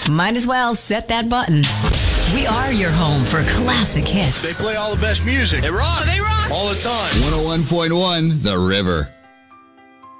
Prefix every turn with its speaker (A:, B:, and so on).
A: Might as well set that button. We are your home for classic hits.
B: They play all the best music.
C: They rock.
A: They rock.
B: All the time.
D: 101.1 The River.